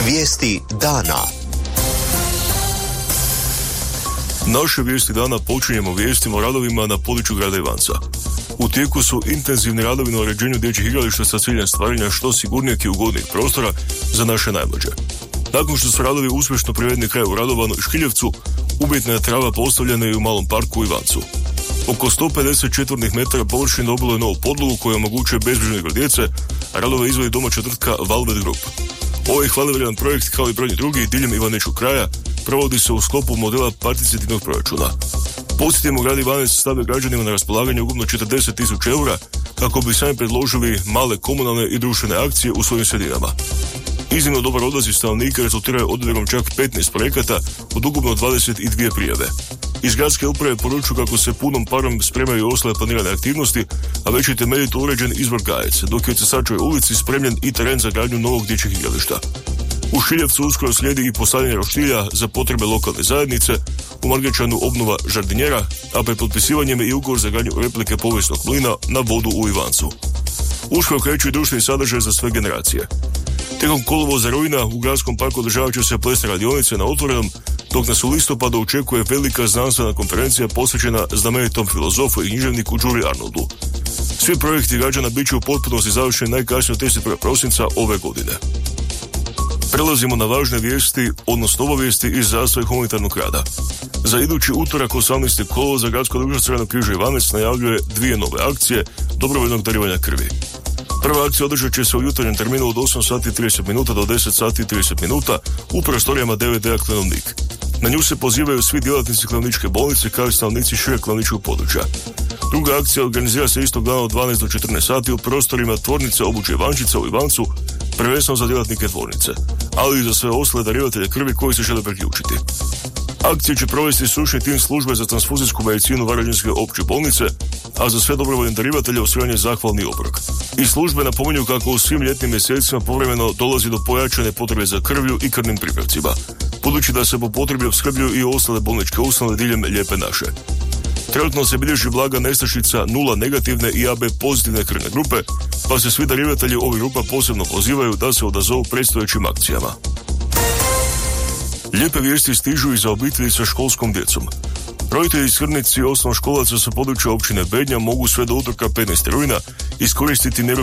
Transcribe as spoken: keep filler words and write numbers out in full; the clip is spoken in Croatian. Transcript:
Vijesti dana. Naše vijesti dana počinjemo vijestima o radovima na području grada Ivanca. U tijeku su intenzivni radovi na uređenju dječjih igrališta sa ciljem stvaranja što sigurnijeg i ugodnijeg prostora za naše najmlađe. Nakon što su radovi uspješno privedeni kraju u Radovanu i Škiljevcu, umjetna je trava postavljena i u malom parku u Ivancu. Oko sto pedeset četvornih metara površine dobilo je novu podlogu koja omogućuje bezbrižnu igru djece, a radove izvodi domaća tvrtka Valvet Group. Ovaj hvalevrijedan projekt, kao i brojni drugi diljem Ivanečkog kraja, provodi se u sklopu modela participativnog proračuna. Podsjetimo, grad Ivanec stavlja građanima na raspolaganje ukupno četrdeset tisuća eura kako bi sami predložili male komunalne i društvene akcije u svojim sredinama. Iznimno dobar odaziv stanovnika rezultiraju odabirom čak petnaest projekata od ukupno dvadeset dvije prijave. Iz gradske uprave poručuju kako se punom parom spremaju ostale planirane aktivnosti, a već je temeljito uređen izvor Gajec, dok je u Cesačevoj ulici spremljen i teren za gradnju novog dječjeg igrališta. U Šiljevcu uskoro slijedi i postavljanje roštilja za potrebe lokalne zajednice, u Margečanu obnova žardinjera, a pred potpisivanjem je i ugovor za gradnju replike povijesnog mlina na vodu u Ivancu. Uskoro kreću i društveni sadržaj za sve generacije. Tijekom kolovoza rujna u gradskom parku održavat će se plesne radionice na otvorenom, dok nas u listopadu očekuje velika znanstvena konferencija posvećena znamenitom filozofu i književniku Đuri Arnoldu. Svi projekti građana bit će u potpunosti završeni najkasnije trideset prvog prosinca ove godine. Prelazimo na važne vijesti, odnosno obavijesti iz zdravstva i humanitarnog rada. Za idući utorak osamnaestog kolovoza Gradsko društvo Crvenog križa Ivanec najavljuje dvije nove akcije dobrovoljnog darivanja krvi. Prva akcija održat će se u jutarnjem terminu od osam sati i trideset minuta do deset sati i trideset minuta u prostorijama D V D-a Klenovnik. Na nju se pozivaju svi djelatnici Klenovničke bolnice kao i stanovnici šireg Klenovničkog područja. Druga akcija organizira se istog dana od dvanaest do četrnaest sati u prostorima tvornice obuće Ivančica u Ivancu, prvenstveno za djelatnike tvornice, ali i za sve ostale darivatelje krvi koji se žele priključiti. Akciju će provesti stručni tim službe za transfuzijsku medicinu Varaždinske opće bolnice, a za sve dobrovoljne darivatelje osvojen je zahvalni obrok. I službe napominju kako u svim ljetnim mjesecima povremeno dolazi do pojačane potrebe za krvlju i krvnim pripravcima, budući da se po potrebi opskrbljuju i ostale bolničke ustanove diljem Lijepe naše. Trenutno se bilježi blaga nestašica nula negativne i A B pozitivne krvne grupe, pa se svi darivatelji ovih grupa posebno pozivaju da se odazovu predstojećim akcijama. Lijepe vijesti stižu i za obitelji sa školskom djecom. Roditelji i skrbnici osnovnoškolaca sa područja općine Bednja mogu sve do utorka petnaestog rujna iskoristiti mjeru